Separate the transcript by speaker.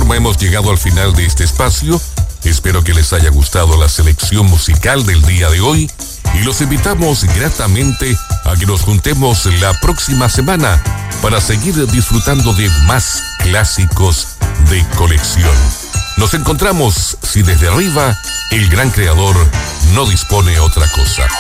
Speaker 1: forma hemos llegado al final de este espacio. Espero que les haya gustado la selección musical del día de hoy y los invitamos gratamente a que nos juntemos la próxima semana para seguir disfrutando de más clásicos de colección. Nos encontramos si desde arriba el gran creador no dispone otra cosa.